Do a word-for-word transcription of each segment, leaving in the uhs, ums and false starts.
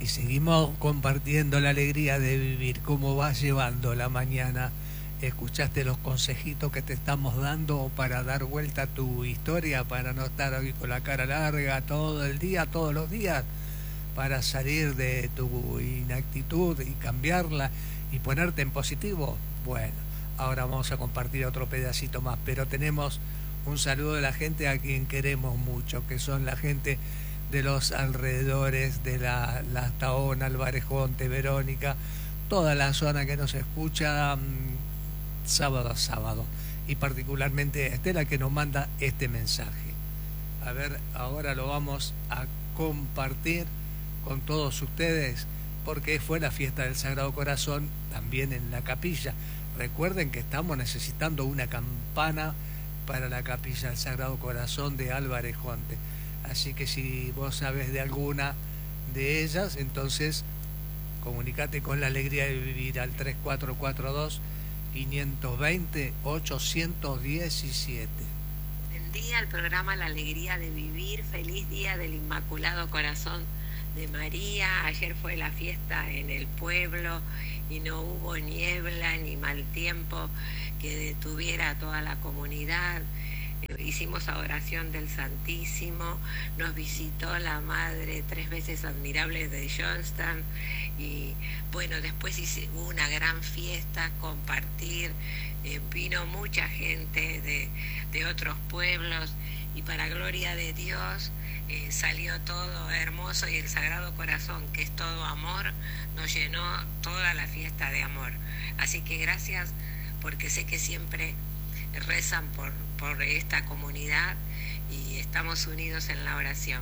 y seguimos compartiendo la alegría de vivir. ¿Cómo vas llevando la mañana? ¿Escuchaste los consejitos que te estamos dando para dar vuelta a tu historia, para no estar hoy con la cara larga todo el día, todos los días, para salir de tu inactitud y cambiarla y ponerte en positivo? Bueno, ahora vamos a compartir otro pedacito más, pero tenemos un saludo de la gente a quien queremos mucho, que son la gente de los alrededores de la, la Taona, Álvarez Jonte, Verónica, toda la zona que nos escucha mmm, sábado a sábado, y particularmente Estela, que nos manda este mensaje. A ver, ahora lo vamos a compartir con todos ustedes, porque fue la fiesta del Sagrado Corazón también en la capilla. Recuerden que estamos necesitando una campana para la capilla del Sagrado Corazón de Álvarez Jonte. Así que si vos sabés de alguna de ellas, entonces comunicate con la alegría de vivir al tres cuatro cuatro dos, cinco dos cero, ocho uno siete. Buen día al programa La Alegría de Vivir. Feliz día del Inmaculado Corazón de María. Ayer fue la fiesta en el pueblo y no hubo niebla ni mal tiempo que detuviera a toda la comunidad. Hicimos adoración del Santísimo, nos visitó la Madre tres veces admirable de Johnston y bueno, después hice una gran fiesta, compartir, eh, vino mucha gente de, de otros pueblos y para gloria de Dios eh, salió todo hermoso, y el Sagrado Corazón, que es todo amor, nos llenó toda la fiesta de amor. Así que gracias, porque sé que siempre rezan por, por esta comunidad y estamos unidos en la oración.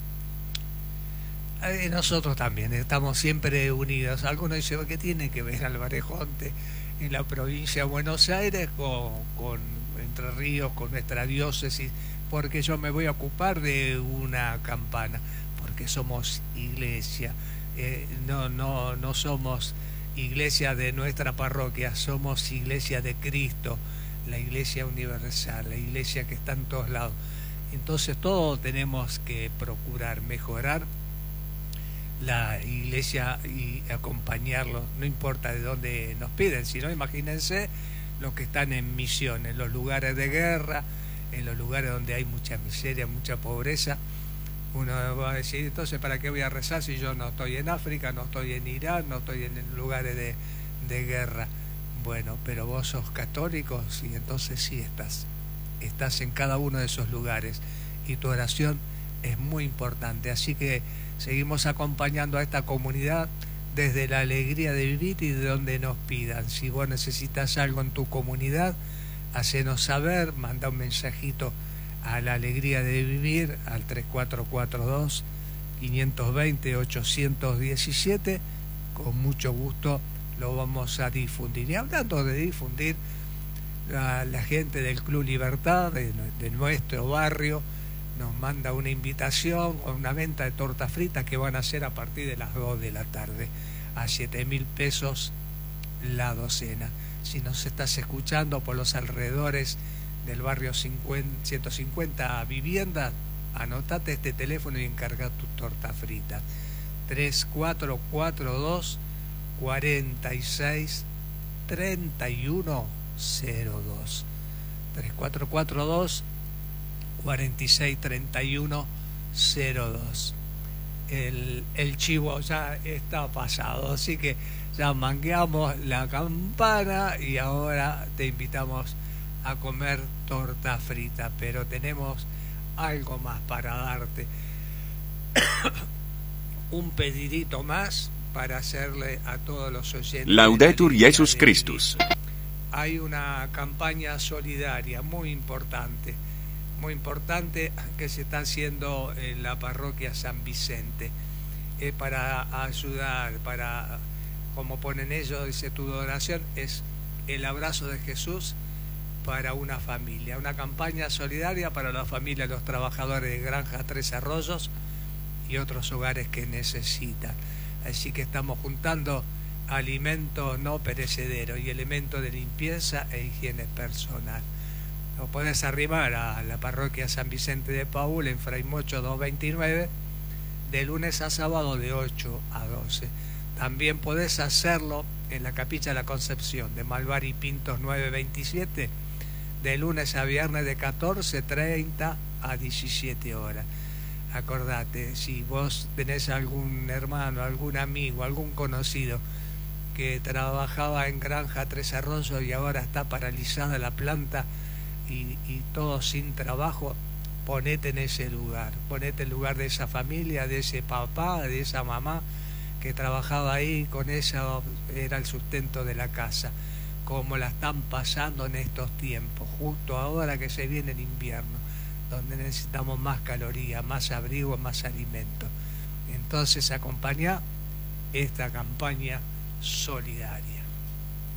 Eh, nosotros también estamos siempre unidos. Algunos dicen, ¿qué tiene que ver Álvarez Jonte en la provincia de Buenos Aires con, con Entre Ríos, con nuestra diócesis? Porque yo me voy a ocupar de una campana, porque somos iglesia, eh, no, no, no somos iglesia de nuestra parroquia, somos iglesia de Cristo, la iglesia universal, la iglesia que está en todos lados. Entonces todos tenemos que procurar mejorar la iglesia y acompañarlos, no importa de dónde nos piden, sino imagínense los que están en misión, en los lugares de guerra, en los lugares donde hay mucha miseria, mucha pobreza. Uno va a decir, entonces, ¿para qué voy a rezar si yo no estoy en África, no estoy en Irán, no estoy en lugares de, de guerra? Bueno, pero vos sos católico, y entonces sí estás, estás en cada uno de esos lugares, y tu oración es muy importante. Así que seguimos acompañando a esta comunidad desde la alegría de vivir y de donde nos pidan. Si vos necesitas algo en tu comunidad, hacenos saber, manda un mensajito a la alegría de vivir al tres cuatro cuatro dos, cinco dos cero, ocho uno siete. Con mucho gusto lo vamos a difundir. Y hablando de difundir, la, la gente del Club Libertad de, de nuestro barrio nos manda una invitación a una venta de torta frita que van a hacer a partir de las dos de la tarde a siete mil pesos la docena. Si nos estás escuchando por los alrededores del barrio ciento cincuenta viviendas, anotate este teléfono y encarga tu torta frita. tres cuatro cuatro dos, cuatro seis, tres uno cero dos. tres cuatro cuatro dos, cuatro seis, tres uno cero dos. El, el chivo ya está pasado, así que ya mangueamos la campana y ahora te invitamos a comer torta frita, pero tenemos algo más para darte. Un pedidito más para hacerle a todos los oyentes. Laudetur Jesus Christus. Hay una campaña solidaria muy importante, muy importante que se está haciendo en la parroquia San Vicente, eh, para ayudar, para, como ponen ellos, dice, tu donación es el abrazo de Jesús para una familia, una campaña solidaria para la familia de los trabajadores de Granja Tres Arroyos y otros hogares que necesitan. Así que estamos juntando alimentos no perecederos y elementos de limpieza e higiene personal. Lo podés arrimar a la parroquia San Vicente de Paúl en Fray Mocho doscientos veintinueve, de lunes a sábado de ocho a doce. También podés hacerlo en la Capilla de la Concepción de Malvar y Pintos nueve veintisiete, de lunes a viernes de catorce treinta a diecisiete horas. Acordate, si vos tenés algún hermano, algún amigo, algún conocido que trabajaba en Granja Tres Arroyos y ahora está paralizada la planta y, y todo sin trabajo, ponete en ese lugar, ponete en el lugar de esa familia, de ese papá, de esa mamá que trabajaba ahí, con ella era el sustento de la casa, como la están pasando en estos tiempos, justo ahora que se viene el invierno, donde necesitamos más calorías, más abrigo, más alimento. Entonces acompañá esta campaña solidaria.